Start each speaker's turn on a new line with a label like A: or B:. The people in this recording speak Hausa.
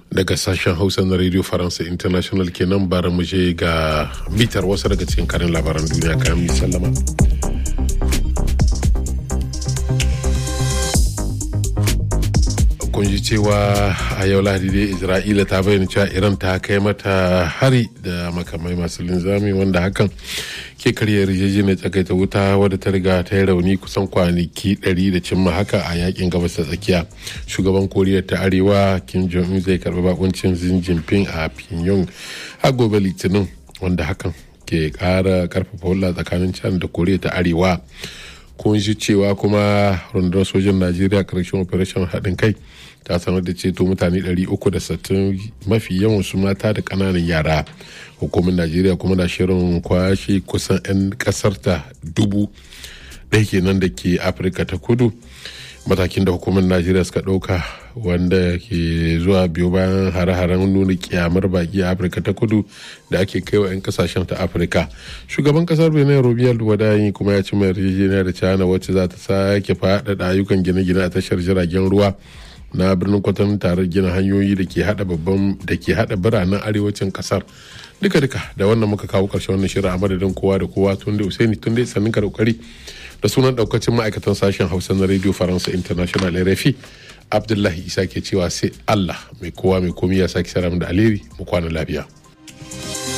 A: daga sashen Hausa na Radio France International kenan bara mu je ga bitar wasu daga cikin karin labaran duniya kayan mi sallama. Kun ji cewa a yau Lahadi dai Isra'ila ta bayyana cewa Iran ta kai mata hari da makamai masu linzami wanda hakan ke karya yarjejeniyar tsakaita wuta wadda ta riga ta yi rauni kusan kwanaki 100 da cimma haka a yakin gabas ta tsakiya. Shugaban Koriya ta Arewa Kim Jong-un zai karbi bakuncin Xi Jinping a Pyongyang a gobe Litinin wanda hakan ke kara karfafa hulɗa tsakanin China da Koriya ta Arewa. Kun ji cewa kuma rundunar sojan Najeriya karshen operation haɗin kai ta sanar da ceto mutane 360 mafi yawan su mata da ƙananan yara. Hukumar Najeriya kuma na shirin kwashe kusan 'yan ƙasar ta 1,000 kenan da ke Afirka ta kudu. Matakin da hukumar Najeriya suka ɗauka wanda ke zuwa biyu bayan hare-haren nuna kyamar baki a Afirka ta kudu da ake kai wa 'yan kasashen ta Afirka. Shugaban kasar Benin Robiyal Wadayi kuma ya ci mai yarjejeniya da China wacce za ta sake faɗaɗa ayyukan gine-gine a tashar jiragen ruwa na birnin Kwatano tare gina hanyoyi da ke hada biranen arewacin kasar. Duka da wannan muka kawo ƙarshen wannan shirin a madadin kowa da kowa Tunde Usaini Tunde sannin ka da kokari da sunan daukacin ma'aikatan sashen Hausa na Radio France International RFI. Abdullahi Isa ke cewa sai Allah mai kowa mai komi ya sake sara da alheri mu kwana lafiya.